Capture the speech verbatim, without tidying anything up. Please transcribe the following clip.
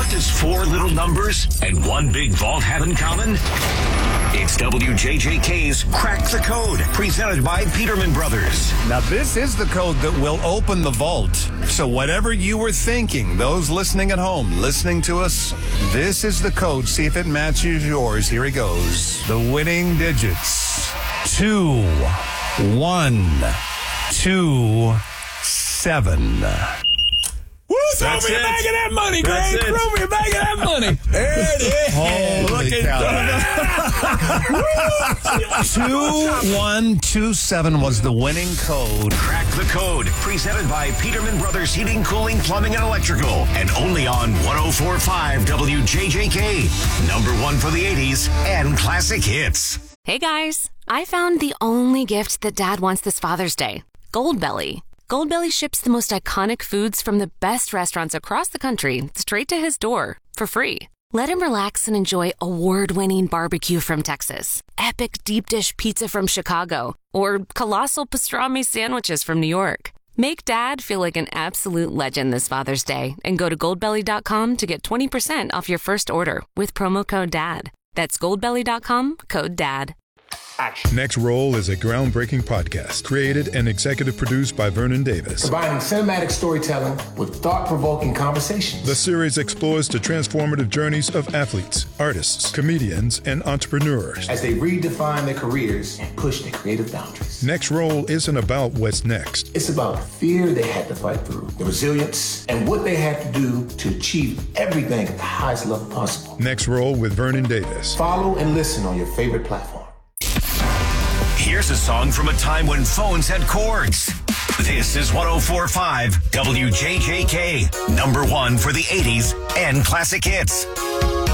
What does four little numbers and one big vault have in common? It's W J J K's Crack the Code, presented by Peterman Brothers. Now, this is the code that will open the vault. So whatever you were thinking, those listening at home, listening to us, this is the code. See if it matches yours. Here he goes. The winning digits. Two, one, two, seven. Woo, throw me a bag of that money, Greg. Throw me a bag of that money. There it is. Holy Look cow. two one two seven was the winning code. Crack the Code, presented by Peterman Brothers Heating, Cooling, Plumbing, and Electrical. And only on one oh four point five W J J K. Number one for the eighties and classic hits. Hey, guys. I found the only gift that Dad wants this Father's Day. Goldbelly. Goldbelly ships the most iconic foods from the best restaurants across the country straight to his door for free. Let him relax and enjoy award-winning barbecue from Texas, epic deep dish pizza from Chicago, or colossal pastrami sandwiches from New York. Make Dad feel like an absolute legend this Father's Day and go to goldbelly dot com to get twenty percent off your first order with promo code DAD. That's goldbelly dot com, code DAD. Action. Next Roll is a groundbreaking podcast created and executive produced by Vernon Davis. Combining cinematic storytelling with thought-provoking conversations. The series explores the transformative journeys of athletes, artists, comedians, and entrepreneurs as they redefine their careers and push their creative boundaries. Next Roll isn't about what's next. It's about the fear they had to fight through, the resilience, and what they had to do to achieve everything at the highest level possible. Next Roll with Vernon Davis. Follow and listen on your favorite platform. Here's a song from a time when phones had cords. This is one oh four point five W J J K, number one for the eighties and classic hits.